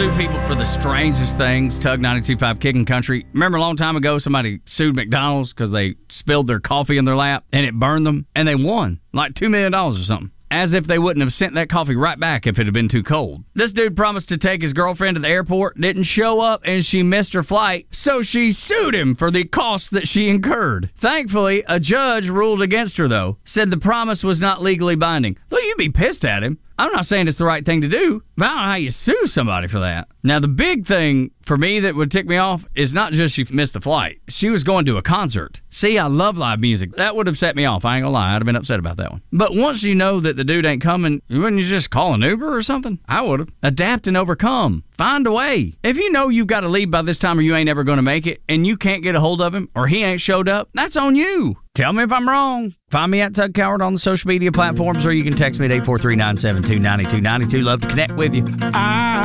sue people for the strangest things. Tug 92.5 Kicking Country. Remember a long time ago, somebody sued McDonald's because they spilled their coffee in their lap and it burned them, and they won like $2 million or something. As if they wouldn't have sent that coffee right back if it had been too cold. This dude promised to take his girlfriend to the airport, didn't show up, and she missed her flight, so she sued him for the costs that she incurred. Thankfully, a judge ruled against her, though. Said the promise was not legally binding. Well, you'd be pissed at him. I'm not saying it's the right thing to do, but I don't know how you sue somebody for that. Now, the big thing for me that would tick me off is not just she missed the flight. She was going to a concert. See, I love live music. That would have set me off. I ain't gonna lie. I'd have been upset about that one. But once you know that the dude ain't coming, wouldn't you just call an Uber or something? I would have. Adapt and overcome. Find a way. If you know you've got to leave by this time or you ain't ever going to make it, and you can't get a hold of him or he ain't showed up, that's on you. Tell me if I'm wrong. Find me at Tug Coward on the social media platforms, or you can text me at 843-972-9292. Love to connect with you.